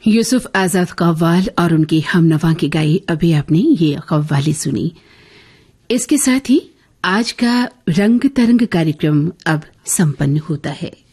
यूसुफ आजाद कव्वाल और उनकी हमनवा की गाई अभी आपने ये कव्वाली सुनी। इसके साथ ही आज का रंग तरंग कार्यक्रम अब संपन्न होता है।